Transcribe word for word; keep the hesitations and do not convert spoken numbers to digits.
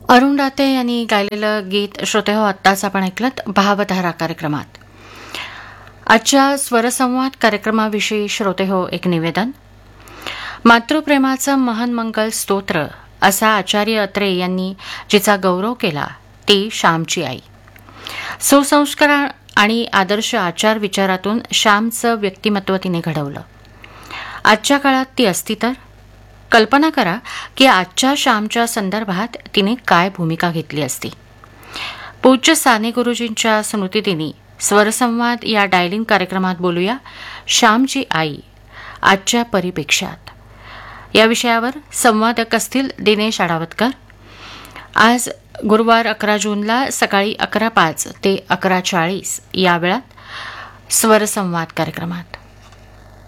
अरुण दाते यांनी गायलेलं गीत श्रोतेहो आत्ताच आपण ऐकलत भावधारा कार्यक्रमात. आजच्या स्वरसंवाद कार्यक्रमाविषयी श्रोतेहो एक निवेदन. मातृप्रेमाचं महान मंगल स्तोत्र असा आचार्य अत्रे यांनी जिचा गौरव केला ती श्यामची आई. सुसंस्कार आणि आदर्श आचार विचारातून श्यामचं व्यक्तिमत्व तिने घडवलं. आजच्या काळात ती असती तर कल्पना करा की आजच्या श्यामच्या संदर्भात तिने काय भूमिका घेतली असती. पूज्य साने गुरुजींच्या स्मृतिदिनी स्वरसंवाद या डायलिंग कार्यक्रमात बोलूया श्यामची आई आजच्या परिपेक्षात. या विषयावर संवादक असतील दिनेश आडावतकर. आज गुरुवार अकरा जूनला सकाळी अकरा पाच ते अकरा चाळीस या वेळात स्वरसंवाद कार्यक्रमात.